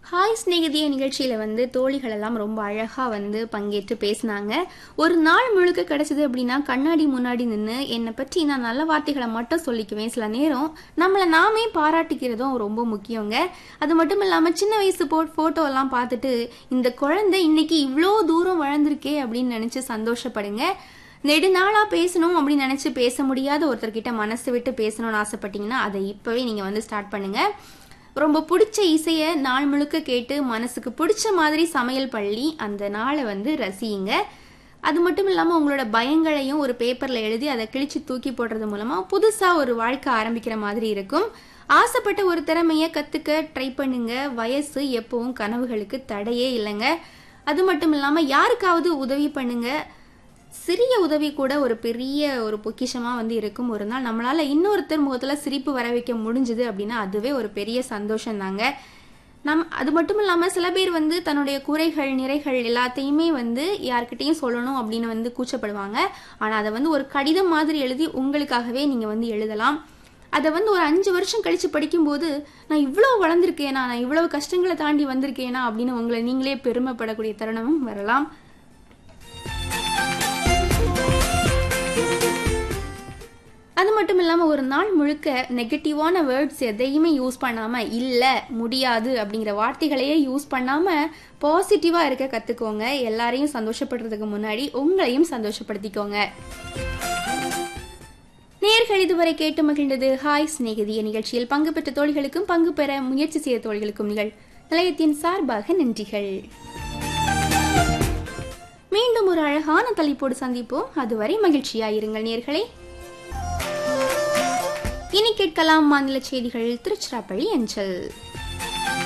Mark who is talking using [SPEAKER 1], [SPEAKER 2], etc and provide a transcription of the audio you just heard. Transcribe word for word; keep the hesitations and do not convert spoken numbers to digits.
[SPEAKER 1] Hi ஸ்நேகிதிய நிகழ்ச்சியில் வந்து தோழிகள் எல்லாம் ரொம்ப அழகாக வந்து பங்கேற்று பேசினாங்க. ஒரு நாள் முழுக்க கிடச்சிது அப்படின்னா கண்ணாடி முன்னாடி நின்று என்னை பற்றி நான் நல்ல வார்த்தைகளை மட்டும் சொல்லிக்குவேன். சில நேரம் நம்மளை நாமே பாராட்டிக்கிறதும் ரொம்ப முக்கியங்க. அது மட்டும் இல்லாமல் சின்ன வயசு போ ஃபோட்டோலாம் பார்த்துட்டு இந்த குழந்தை இன்னைக்கு இவ்வளோ தூரம் வளர்ந்துருக்கே அப்படின்னு நினச்சி சந்தோஷப்படுங்க. நெடுநாளாக பேசணும் அப்படின்னு நினச்சி பேச முடியாத ஒருத்தர்கிட்ட மனசு விட்டு பேசணும்னு ஆசைப்பட்டீங்கன்னா அதை இப்போவே நீங்கள் வந்து ஸ்டார்ட் பண்ணுங்கள். ரொம்ப பிடிச்ச இசையை நாள் முழுக்க கேட்டு மனசுக்கு பிடிச்ச மாதிரி சமையல் பண்ணி அந்த நாளை வந்து ரசியுங்க. அது மட்டும் இல்லாமல் உங்களோட பயங்களையும் ஒரு பேப்பரில் எழுதி அதை கிழிச்சு தூக்கி போடுறது மூலமாக புதுசாக ஒரு வாழ்க்கை ஆரம்பிக்கிற மாதிரி இருக்கும். ஆசைப்பட்ட ஒரு திறமையை கற்றுக்க ட்ரை பண்ணுங்க. வயசு எப்பவும் கனவுகளுக்கு தடையே இல்லைங்க. அது மட்டும் இல்லாமல் யாருக்காவது உதவி பண்ணுங்க. சிறிய உதவி கூட ஒரு பெரிய ஒரு பொக்கிஷமாக வந்து இருக்கும். ஒரு நாள் நம்மளால் இன்னொருத்தர் முகத்தில் சிரிப்பு வர வைக்க முடிஞ்சுது அப்படின்னா அதுவே ஒரு பெரிய சந்தோஷம் தாங்க. நம் அது மட்டும் இல்லாமல் சில பேர் வந்து தன்னுடைய குறைகள் நிறைகள் எல்லாத்தையுமே வந்து யார்கிட்டையும் சொல்லணும் அப்படின்னு வந்து கூச்சப்படுவாங்க. ஆனால் அதை வந்து ஒரு கடிதம் மாதிரி எழுதி உங்களுக்காகவே நீங்கள் வந்து எழுதலாம். அதை வந்து ஒரு அஞ்சு வருஷம் கழித்து படிக்கும்போது நான் இவ்வளோ வளர்ந்துருக்கேனா, நான் இவ்வளோ கஷ்டங்களை தாண்டி வந்திருக்கேனா அப்படின்னு உங்களை நீங்களே பெருமைப்படக்கூடிய தருணமும் வரலாம். அது மட்டும் இல்லாமல் ஒரு நாள் முழுக்க நெகட்டிவான வேர்ட்ஸ் எதையுமே யூஸ் பண்ணாமல், இல்லை முடியாது அப்படிங்கிற வார்த்தைகளையே யூஸ் பண்ணாமல் பாசிட்டிவாக இருக்க கற்றுக்கோங்க. எல்லாரையும் சந்தோஷப்படுறதுக்கு முன்னாடி உங்களையும் சந்தோஷப்படுத்திக்கோங்க. நேர்கள் இதுவரை கேட்டு மகிழ்ந்தது ஹாய் ஸ்நேகிதிய நிகழ்ச்சியில் பங்கு பெற்ற தோழிகளுக்கும் பங்கு பெற முயற்சி செய்த தோழிகளுக்கும் நிகழ் நிலையத்தின் சார்பாக நன்றிகள். மீண்டும் ஒரு அழகான தலைப்போடு சந்திப்போம். அதுவரை மகிழ்ச்சியாயிருங்கள் நேர்களே. இனி கேட்கலாம் மாநில செய்திகள் திருச்சிராப்பள்ளி அஞ்சல்.